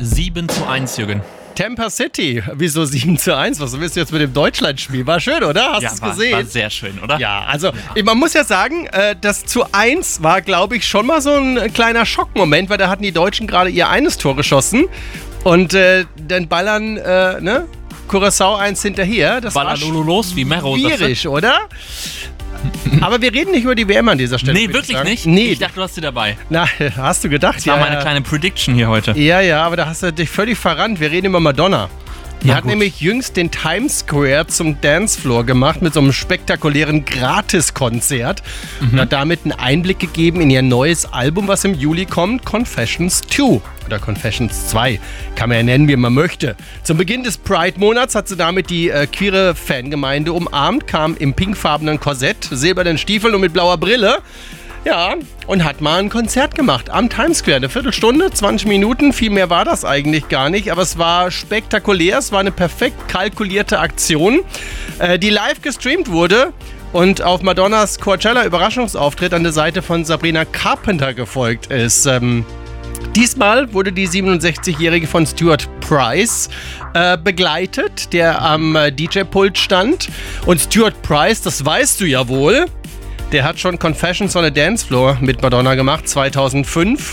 7:1, Jürgen. Tampa City, wieso 7:1? Was willst du jetzt mit dem Deutschlandspiel? War schön, oder? Hast du es gesehen? War sehr schön, oder? Ja, also man muss ja sagen, das 1:1 war, glaube ich, schon mal so ein kleiner Schockmoment, weil da hatten die Deutschen gerade ihr eines Tor geschossen und dann ballern, Curaçao 1 hinterher. Das ballern war los wie Mero. Schwierig, oder? Aber wir reden nicht über die WM an dieser Stelle. Nee, wirklich nicht? Nee. Ich dachte, du hast sie dabei. Na, hast du gedacht? Das war meine kleine Prediction hier heute. Ja, aber da hast du dich völlig verrannt. Wir reden über Madonna. Die hat nämlich jüngst den Times Square zum Dancefloor gemacht mit so einem spektakulären Gratiskonzert und hat damit einen Einblick gegeben in ihr neues Album, was im Juli kommt, Confessions 2 oder Confessions 2. Kann man ja nennen, wie man möchte. Zum Beginn des Pride-Monats hat sie damit die queere Fangemeinde umarmt, kam im pinkfarbenen Korsett, silbernen Stiefeln und mit blauer Brille. Ja, und hat mal ein Konzert gemacht am Times Square. Eine Viertelstunde, 20 Minuten, viel mehr war das eigentlich gar nicht. Aber es war spektakulär, es war eine perfekt kalkulierte Aktion, die live gestreamt wurde und auf Madonnas Coachella-Überraschungsauftritt an der Seite von Sabrina Carpenter gefolgt ist. Diesmal wurde die 67-Jährige von Stuart Price begleitet, der am DJ-Pult stand. Und Stuart Price, das weißt du ja wohl, der hat schon Confessions on a Dance Floor mit Madonna gemacht, 2005.